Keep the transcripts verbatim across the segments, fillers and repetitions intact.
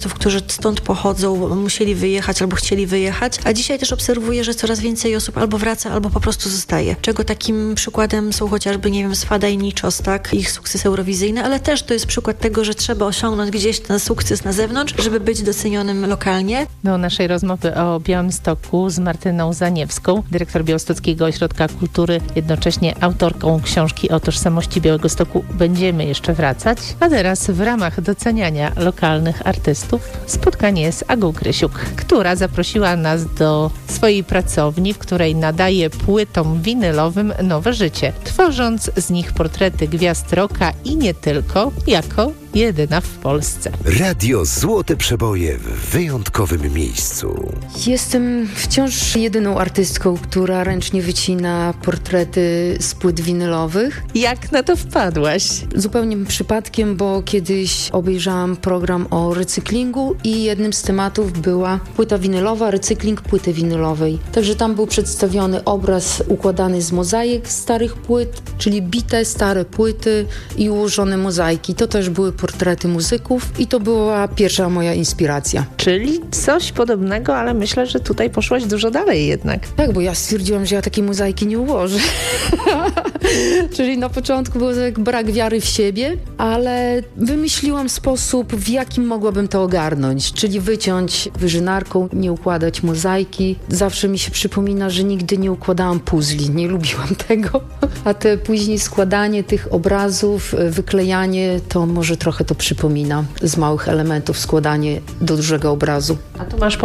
którzy stąd pochodzą, musieli wyjechać albo chcieli wyjechać, a dzisiaj też obserwuję, że coraz więcej osób albo wraca, albo po prostu zostaje. Czego takim przykładem są chociażby, nie wiem, Swada i Niczos, tak, ich sukces eurowizyjny, ale też to jest przykład tego, że trzeba osiągnąć gdzieś ten sukces na zewnątrz, żeby być docenionym lokalnie. Do naszej rozmowy o Białymstoku z Martyną Zaniewską, dyrektor Białostockiego Ośrodka Kultury, jednocześnie autorką książki o tożsamości Białegostoku, będziemy jeszcze wracać. A teraz w ramach doceniania lokalnych artystów spotkanie z Agą Krysiuk, która zaprosiła nas do swojej pracowni, w której nadaje płytom winylowym nowe życie, tworząc z nich portrety gwiazd rocka i nie tylko, jako jedyna w Polsce. Radio Złote Przeboje w wyjątkowym miejscu. Jestem wciąż jedyną artystką, która ręcznie wycina portrety z płyt winylowych. Jak na to wpadłaś? Zupełnie przypadkiem, bo kiedyś obejrzałam program o recyklingu i jednym z tematów była płyta winylowa, recykling płyty winylowej. Także tam był przedstawiony obraz układany z mozaik starych płyt, czyli bite stare płyty i ułożone mozaiki. To też były portrety muzyków i to była pierwsza moja inspiracja. Czyli coś podobnego, ale myślę, że tutaj poszłaś dużo dalej jednak. Tak, bo ja stwierdziłam, że ja takiej mozaiki nie ułożę. Czyli na początku był tak brak wiary w siebie, ale wymyśliłam sposób, w jakim mogłabym to ogarnąć, czyli wyciąć wyżynarką, nie układać mozaiki. Zawsze mi się przypomina, że nigdy nie układałam puzli, nie lubiłam tego, a te później składanie tych obrazów, wyklejanie, to może trochę to przypomina. Z małych elementów składanie do dużego obrazu. A tu masz po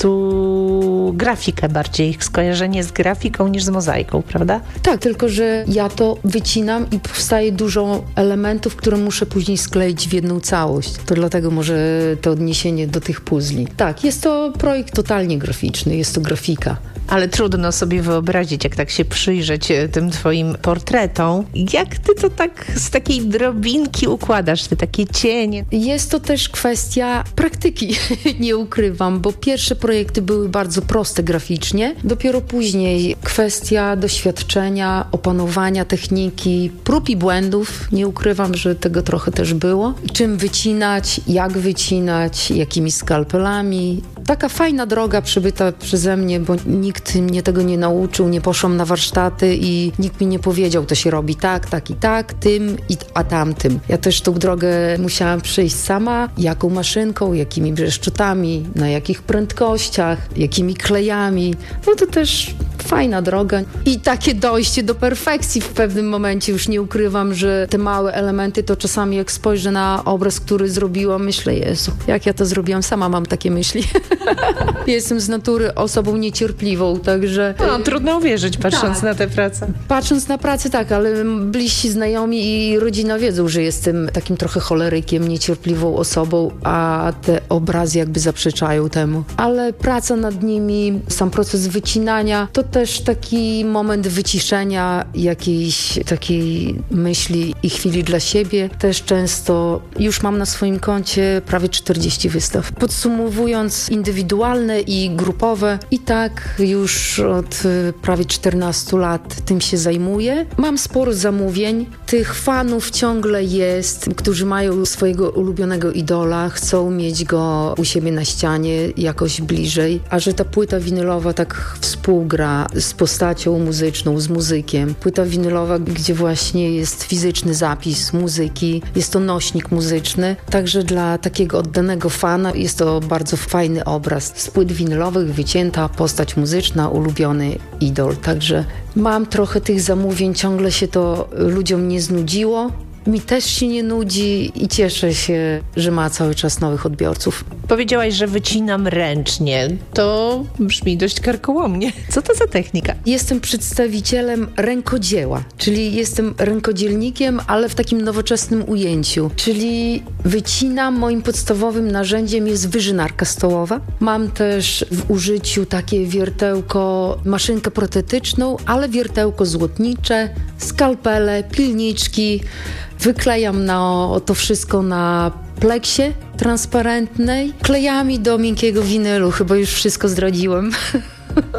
prostu grafikę bardziej, skojarzenie z grafiką niż z mozaiką, prawda? Tak, tylko że ja to wycinam i powstaje dużo elementów, które muszę później skleić w jedną całość. To dlatego może to odniesienie do tych puzli. Tak, jest to projekt totalnie graficzny, jest to grafika. Ale trudno sobie wyobrazić, jak tak się przyjrzeć tym twoim portretom. Jak ty to tak z takiej drobinki układasz, te takie cienie? Jest to też kwestia praktyki, nie ukrywam, bo pierwsze projekty były bardzo proste graficznie. Dopiero później kwestia doświadczenia, opanowania techniki, prób i błędów. Nie ukrywam, że tego trochę też było. Czym wycinać, jak wycinać, jakimi skalpelami. Taka fajna droga przebyta przeze mnie, bo nikt mnie tego nie nauczył, nie poszłam na warsztaty i nikt mi nie powiedział, to się robi tak, tak i tak, tym i a tamtym. Ja też tą drogę musiałam przejść sama, jaką maszynką, jakimi brzeszczotami, na jakich prędkościach, jakimi klejami. No to też fajna droga i takie dojście do perfekcji w pewnym momencie. Już nie ukrywam, że te małe elementy, to czasami jak spojrzę na obraz, który zrobiłam, myślę, Jezu, jak ja to zrobiłam, sama mam takie myśli. Jestem z natury osobą niecierpliwą, także... No, trudno uwierzyć, patrząc tak. na tę pracę. Patrząc na pracę, tak, ale bliżsi znajomi i rodzina wiedzą, że jestem takim trochę cholerykiem, niecierpliwą osobą, a te obrazy jakby zaprzeczają temu. Ale praca nad nimi, sam proces wycinania, to też taki moment wyciszenia jakiejś takiej myśli i chwili dla siebie. Też często już mam na swoim koncie prawie czterdzieści wystaw. Podsumowując, indywidualne i grupowe, i tak już od prawie czternastu lat tym się zajmuję. Mam sporo zamówień. Tych fanów ciągle jest, którzy mają swojego ulubionego idola, chcą mieć go u siebie na ścianie jakoś bliżej, a że ta płyta winylowa tak współgra z postacią muzyczną, z muzykiem. Płyta winylowa, gdzie właśnie jest fizyczny zapis muzyki, jest to nośnik muzyczny, także dla takiego oddanego fana jest to bardzo fajny obraz. Z płyt winylowych wycięta postać muzyczna, ulubiony idol, także mam trochę tych zamówień, ciągle się to ludziom nie znudziło. Mi też się nie nudzi i cieszę się, że ma cały czas nowych odbiorców. Powiedziałaś, że wycinam ręcznie. To brzmi dość karkołomnie. Co to za technika? Jestem przedstawicielem rękodzieła, czyli jestem rękodzielnikiem, ale w takim nowoczesnym ujęciu. Czyli wycinam, moim podstawowym narzędziem jest wyżynarka stołowa. Mam też w użyciu takie wiertełko, maszynkę protetyczną, ale wiertełko złotnicze, skalpele, pilniczki. Wyklejam na, to wszystko na pleksie transparentnej, klejami do miękkiego winylu. Chyba już wszystko zdradziłem.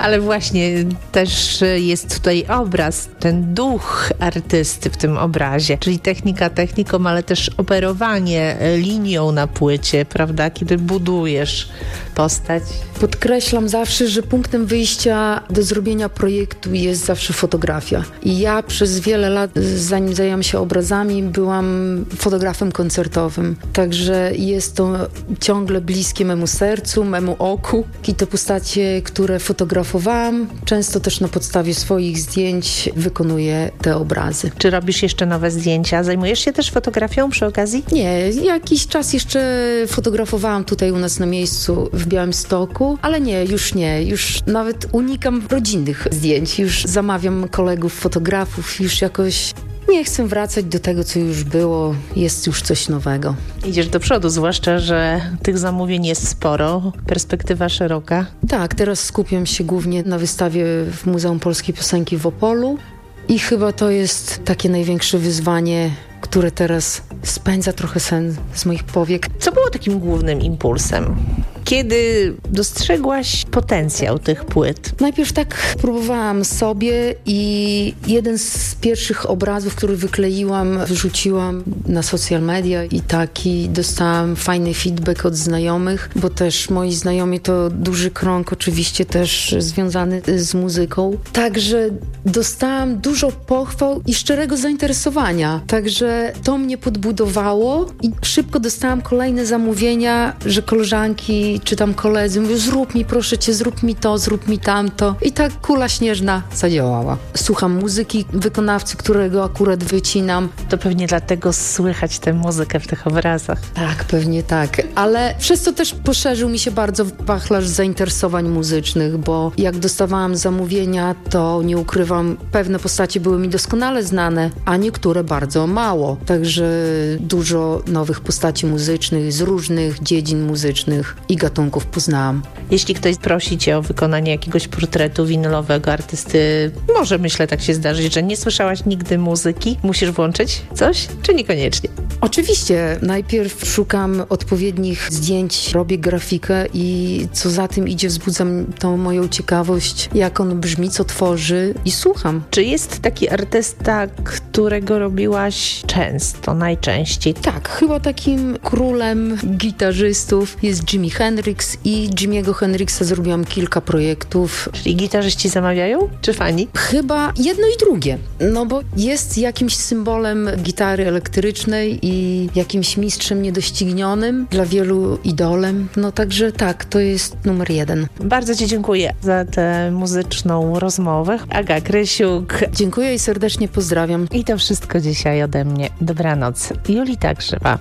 Ale właśnie też jest tutaj obraz, ten duch artysty w tym obrazie, czyli technika techniką, ale też operowanie linią na płycie, prawda, kiedy budujesz postać. Podkreślam zawsze, że punktem wyjścia do zrobienia projektu jest zawsze fotografia. I ja przez wiele lat, zanim zajęłam się obrazami, byłam fotografem koncertowym. Także jest to ciągle bliskie memu sercu, memu oku. I te postacie, które fotografowałam, często też na podstawie swoich zdjęć wykonuję te obrazy. Czy robisz jeszcze nowe zdjęcia? Zajmujesz się też fotografią przy okazji? Nie, jakiś czas jeszcze fotografowałam tutaj u nas na miejscu w Białymstoku, ale nie, już nie. Już nawet unikam rodzinnych zdjęć. Już zamawiam kolegów fotografów, już jakoś nie chcę wracać do tego, co już było. Jest już coś nowego. Idziesz do przodu, zwłaszcza, że tych zamówień jest sporo, perspektywa szeroka. Tak, teraz skupiam się głównie na wystawie w Muzeum Polskiej Piosenki w Opolu i chyba to jest takie największe wyzwanie, które teraz spędza trochę sen z moich powiek. Co było takim głównym impulsem? Kiedy dostrzegłaś potencjał tych płyt? Najpierw tak próbowałam sobie i jeden z pierwszych obrazów, który wykleiłam, wrzuciłam na social media i taki dostałam fajny feedback od znajomych, bo też moi znajomi to duży krąg oczywiście też związany z muzyką. Także dostałam dużo pochwał i szczerego zainteresowania. Także to mnie podbudowało i szybko dostałam kolejne zamówienia, że koleżanki czy tam koledzy mówią, zrób mi, proszę cię, zrób mi to, zrób mi tamto. I tak kula śnieżna zadziałała. Słucham muzyki wykonawcy, którego akurat wycinam. To pewnie dlatego słychać tę muzykę w tych obrazach. Tak, pewnie tak. Ale przez to też poszerzył mi się bardzo wachlarz zainteresowań muzycznych, bo jak dostawałam zamówienia, to nie ukrywam, pewne postacie były mi doskonale znane, a niektóre bardzo mało. Także dużo nowych postaci muzycznych z różnych dziedzin muzycznych i gatunków poznałam. Jeśli ktoś prosi cię o wykonanie jakiegoś portretu winylowego artysty, może myślę tak się zdarzyć, że nie słyszałaś nigdy muzyki, musisz włączyć coś, czy niekoniecznie? Oczywiście. Najpierw szukam odpowiednich zdjęć, robię grafikę i co za tym idzie, wzbudzam tą moją ciekawość, jak on brzmi, co tworzy i słucham. Czy jest taki artysta, którego robiłaś często, najczęściej? Tak, chyba takim królem gitarzystów jest Jimi Hendrix i Jimiego Hendrixa zrobiłam kilka projektów. Czyli gitarzyści zamawiają, czy fani? Chyba jedno i drugie, no bo jest jakimś symbolem gitary elektrycznej i jakimś mistrzem niedoścignionym, dla wielu idolem, no także tak, to jest numer jeden. Bardzo ci dziękuję za tę muzyczną rozmowę. Aga Krysiuk. Dziękuję i serdecznie pozdrawiam. I to wszystko dzisiaj ode mnie. Dobranoc. Jolita Grzywa.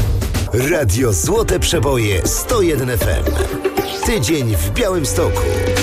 Radio Złote Przeboje sto jeden F M. Tydzień w Białymstoku.